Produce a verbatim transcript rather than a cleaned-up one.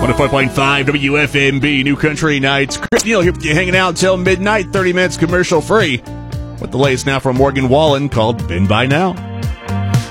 one oh four point five W F M B, New Country Nights. Chris Neal here with you, hanging out until midnight, thirty minutes commercial free. With the latest now from Morgan Wallen called Been By Now.